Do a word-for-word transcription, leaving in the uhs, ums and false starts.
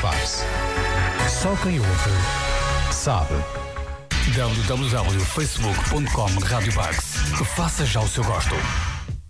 Pax. Só quem ouve sabe. w w w ponto facebook ponto com Rádio Pax. Faça já o seu gosto.